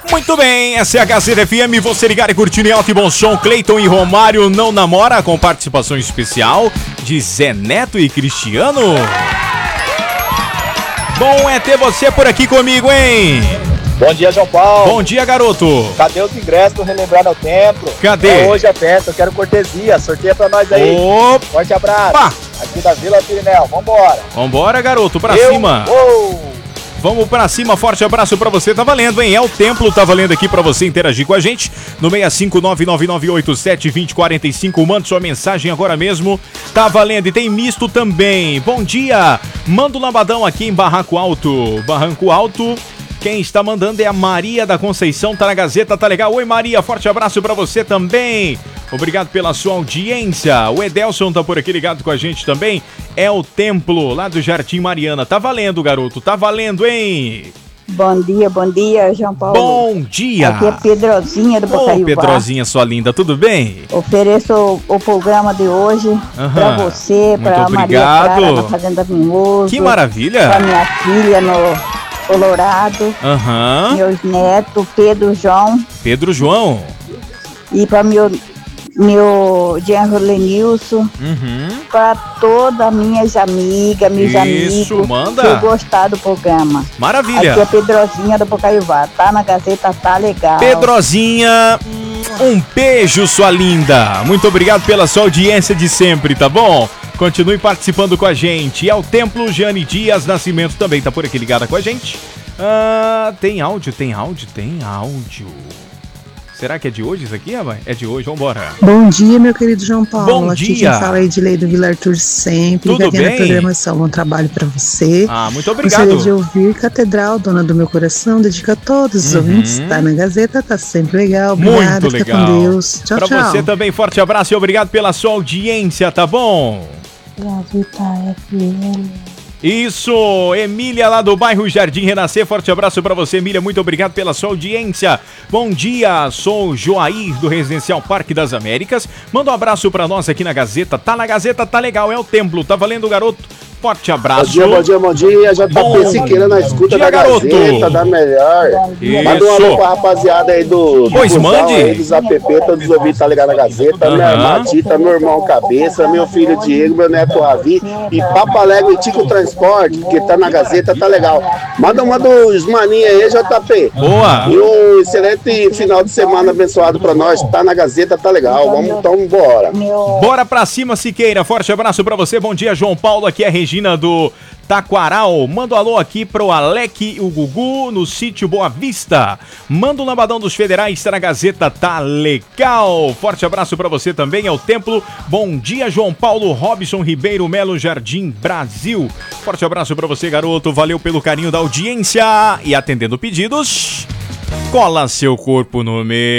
Muito bem, essa é a Gazeta FM, você ligar e curtir em alto e bom som. Cleiton e Romário não namora, com participação especial de Zé Neto e Cristiano. Bom é ter você por aqui comigo, hein? Bom dia, João Paulo. Bom dia, garoto. Cadê os ingressos para relembrar ao templo? Cadê? Hoje a festa, eu quero cortesia, sorteia pra nós aí. Opa. Forte abraço. Pá. Aqui da Vila Pirineu, vambora. Vambora, garoto, pra cima. Vamos pra cima, forte abraço pra você, tá valendo, hein? É o Templo, tá valendo aqui pra você interagir com a gente no 65999872045, manda sua mensagem agora mesmo, tá valendo. E tem misto também, bom dia, manda um lambadão aqui em Barranco Alto, quem está mandando é a Maria da Conceição, tá na Gazeta, tá legal? Oi Maria, forte abraço pra você também. Obrigado pela sua audiência. O Edelson tá por aqui ligado com a gente também. É o Templo, lá do Jardim Mariana. Tá valendo, garoto. Tá valendo, hein? Bom dia, João Paulo. Bom dia. Aqui é Pedrozinha do Bocaiúva. Pedrozinha, sua linda, tudo bem? Ofereço o programa de hoje pra você, pra Maria Clara na Fazenda Mimoso. Que maravilha. Pra minha filha no Colorado. Meus netos, Pedro João. E pra meu genro Lenilson, para todas as minhas amigas, meus amigos que gostaram do programa. Maravilha. Aqui é Pedrozinha do Bocaiúva, tá na Gazeta, tá legal. Pedrozinha, um beijo, sua linda. Muito obrigado pela sua audiência de sempre, tá bom? Continue participando com a gente. É o Templo, Jane Dias Nascimento também tá por aqui ligada com a gente. Tem áudio. Será que é de hoje isso aqui, rapaz? É de hoje, vambora. Bom dia, meu querido João Paulo. Bom dia. Aqui quem fala é Edilei do Vila Arthur sempre. Tudo bem? Na programação, bom trabalho pra você. Muito obrigado. Gostaria de ouvir Catedral, Dona do Meu Coração, dedica a todos os ouvintes. Tá na Gazeta, tá sempre legal. Obrigado, muito legal. Fica com Deus. Tchau, pra tchau. você também, forte abraço e obrigado pela sua audiência, tá bom? Gazeta FM. Isso, Emília lá do bairro Jardim Renascer, forte abraço pra você, Emília, muito obrigado pela sua audiência. Bom dia, sou o Joair do Residencial Parque das Américas, manda um abraço pra nós aqui na Gazeta, tá legal, é o Templo, tá valendo, garoto? Forte abraço. Bom dia, JP Siqueira na escuta da garoto. Gazeta, da melhor. Manda um alô pra rapaziada aí do mande. Aí, dos app, todos os ouvintes tá ligado na Gazeta, minha irmã Tita, meu irmão Cabeça, meu filho Diego, meu neto Ravi e Papalégua e Tico Transporte, que tá na Gazeta, tá legal. Manda uma dos maninhos aí, JP. Boa. E um excelente final de semana abençoado pra nós, tá na Gazeta, tá legal. Vamos então embora. Bora pra cima, Siqueira, forte abraço pra você, bom dia, João Paulo, aqui é a Regina do Taquaral, manda um alô aqui pro Alec e o Gugu no sítio Boa Vista, manda um lambadão dos federais, tá na Gazeta, tá legal, forte abraço pra você também, é o Templo, bom dia João Paulo, Robson Ribeiro Melo, Jardim Brasil, forte abraço pra você garoto, valeu pelo carinho da audiência e atendendo pedidos, cola seu corpo no meio.